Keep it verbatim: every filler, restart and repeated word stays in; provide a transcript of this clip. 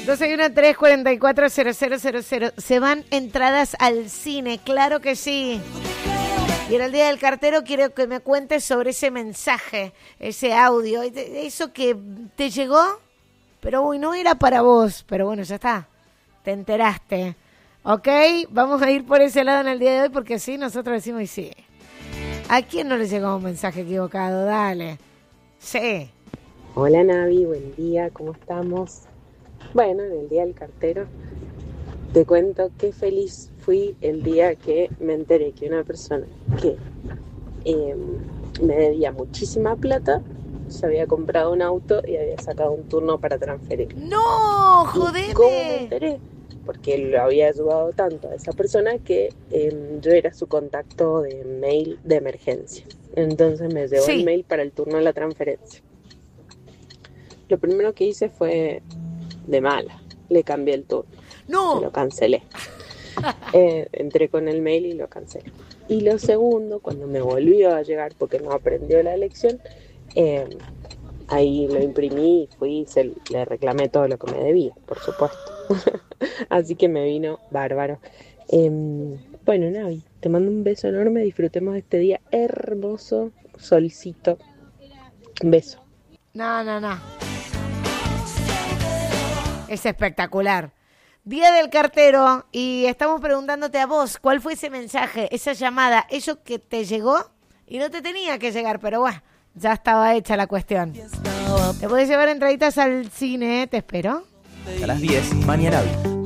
dos uno tres, cuatro cuatro, cero cero cero cero. Se van entradas al cine, claro que sí. Y en el Día del Cartero quiero que me cuentes sobre ese mensaje, ese audio, eso que te llegó, pero uy, no era para vos, pero bueno, ya está, te enteraste. Ok, vamos a ir por ese lado en el día de hoy porque sí, nosotros decimos y sí. ¿A quién no le llegó un mensaje equivocado? Dale. Sí. Hola Navi, buen día, ¿cómo estamos? Bueno, en el Día del Cartero te cuento qué feliz fui el día que me enteré que una persona que eh, me debía muchísima plata se había comprado un auto y había sacado un turno para transferir. ¡No! ¡Jodeme! ¿Y cómo me enteré? Porque lo había ayudado tanto a esa persona que eh, yo era su contacto de mail de emergencia. Entonces me llegó sí. el mail para el turno de la transferencia. Lo primero que hice fue de mala, le cambié el turno. ¡No! Se lo cancelé. Eh, entré con el mail y lo cancelé. Y lo segundo, cuando me volvió a llegar porque no aprendió la lección, eh, ahí lo imprimí y fui y se, le reclamé todo lo que me debía, por supuesto. Así que me vino bárbaro. Eh, bueno, Navi, te mando un beso enorme, disfrutemos de este día hermoso, solcito. Un beso. No, no, no. Es espectacular. Día del Cartero y estamos preguntándote a vos, ¿cuál fue ese mensaje, esa llamada, eso que te llegó y no te tenía que llegar, pero bueno, ya estaba hecha la cuestión? Te puedes llevar entraditas al cine, ¿eh? Te espero. A las diez, Mañana.